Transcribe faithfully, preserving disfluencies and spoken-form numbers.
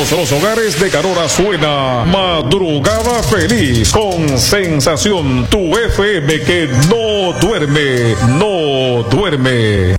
todos los hogares de Carora suena Madrugada Feliz con Sensación, tu F M que no duerme, no duerme.